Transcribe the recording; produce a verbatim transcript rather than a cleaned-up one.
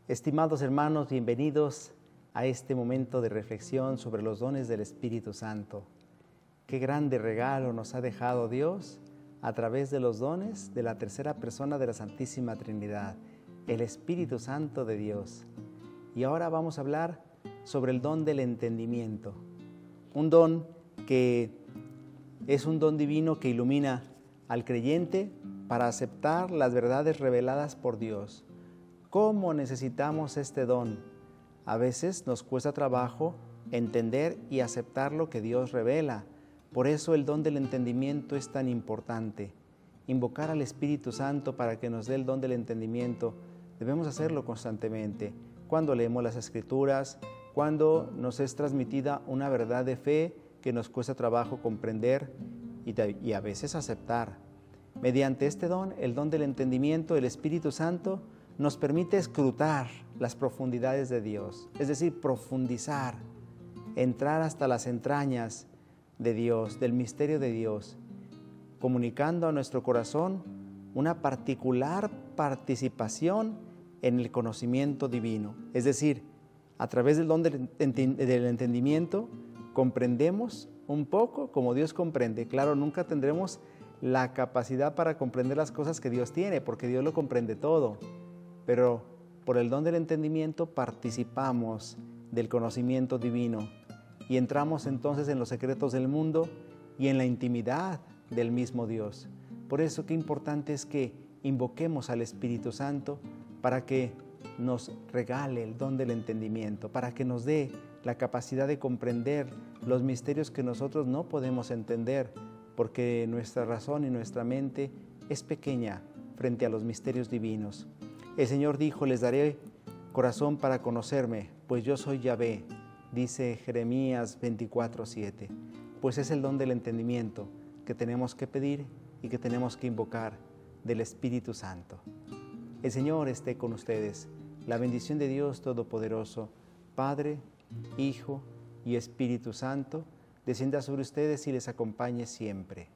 Estimados hermanos, bienvenidos a este momento de reflexión sobre los dones del Espíritu Santo. Qué grande regalo nos ha dejado Dios a través de los dones de la tercera persona de la Santísima Trinidad, el Espíritu Santo de Dios. Y ahora vamos a hablar sobre el don del entendimiento, un don que es un don divino que ilumina al creyente para aceptar las verdades reveladas por Dios. ¿Cómo necesitamos este don? A veces nos cuesta trabajo entender y aceptar lo que Dios revela. Por eso el don del entendimiento es tan importante. Invocar al Espíritu Santo para que nos dé el don del entendimiento, debemos hacerlo constantemente. Cuando leemos las Escrituras, cuando nos es transmitida una verdad de fe que nos cuesta trabajo comprender y, de, y a veces aceptar. Mediante este don, el don del entendimiento, el Espíritu Santo nos permite escrutar las profundidades de Dios, es decir, profundizar, entrar hasta las entrañas de Dios, del misterio de Dios, comunicando a nuestro corazón una particular participación en el conocimiento divino. Es decir, a través del don del entendimiento comprendemos un poco como Dios comprende. Claro, nunca tendremos la capacidad para comprender las cosas que Dios tiene, porque Dios lo comprende todo. Pero por el don del entendimiento participamos del conocimiento divino y entramos entonces en los secretos del mundo y en la intimidad del mismo Dios. Por eso qué importante es que invoquemos al Espíritu Santo para que nos regale el don del entendimiento, para que nos dé la capacidad de comprender los misterios que nosotros no podemos entender, porque nuestra razón y nuestra mente es pequeña frente a los misterios divinos. El Señor dijo: les daré corazón para conocerme, pues yo soy Yahvé, dice Jeremías veinticuatro siete. Pues es el don del entendimiento que tenemos que pedir y que tenemos que invocar del Espíritu Santo. El Señor esté con ustedes. La bendición de Dios Todopoderoso, Padre, Hijo y Espíritu Santo, descienda sobre ustedes y les acompañe siempre.